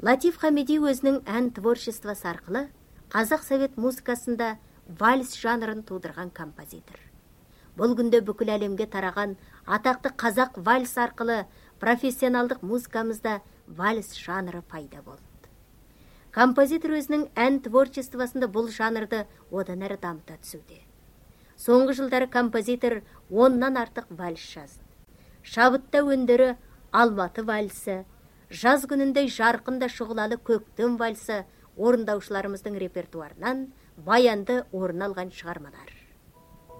Латиф Хамиди өзінің ән творчествосы арқылы қазақ совет музыкасында вальс жанрын тудырған композитор. Бұл күнде бүкіл әлемге тараған атақты қазақ вальс арқылы профессионалдық музыкамызда вальс жанры пайда болды. Композитор өзінің ән творчествосында бұл жанрды одан әрі дамыта түсуде. Соңғы жылдары композитор 10-нан артық вальс жазды. Шабытта өндері Алматы вальсы, жаз күніндей жарқында шұғылалы көктем вальсы орындаушыларымыздың репертуарынан баянды орын алған шығармалар.